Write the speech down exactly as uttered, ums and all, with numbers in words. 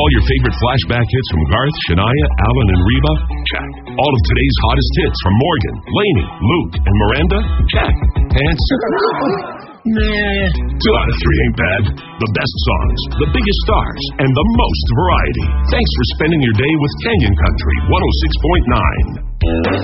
All your favorite flashback hits from Garth, Shania, Alan, and Reba? Check. All of today's hottest hits from Morgan, Lainey, Luke, and Miranda? Check. Hands? Nah. Two out of three ain't bad. The best songs, the biggest stars, and the most variety. Thanks for spending your day with Canyon Country one oh six point nine.